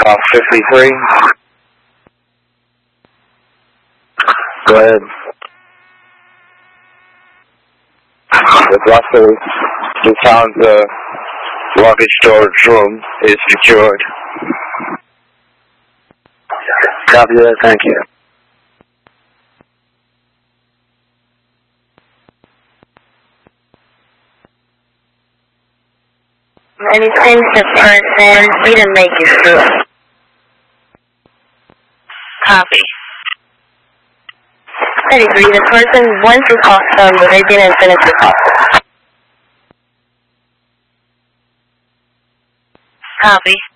53. Go ahead. With Russell, we found the luggage storage room is secured. Copy that, thank you. Anything to person, we didn't make it through. Copy. 33, the person went to custom, but they didn't finish the custom. Copy.